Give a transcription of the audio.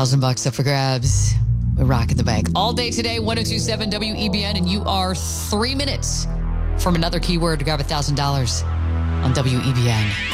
$1,000 up for grabs. We're rocking the bank all day today. 1027 WEBN, and you are 3 minutes from another keyword to grab $1,000 on WEBN.